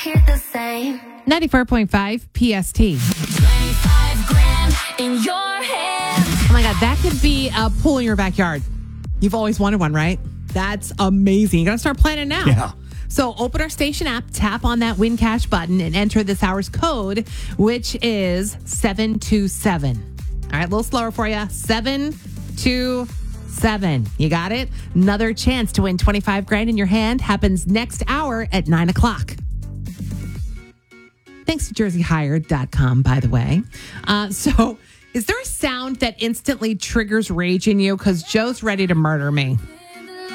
hear the same. 94.5 PST. 25 grand in your hand. Oh my God, that could be a pool in your backyard. You've always wanted one, right? That's amazing. You got to start planning now. Yeah. So open our station app, tap on that Win Cash button, and enter this hour's code, which is 727. All right, a little slower for you. 727. You got it? Another chance to win 25 grand in your hand happens next hour at 9 o'clock. Thanks to jerseyhired.com, by the way. So is there a sound that instantly triggers rage in you? Because Joe's ready to murder me.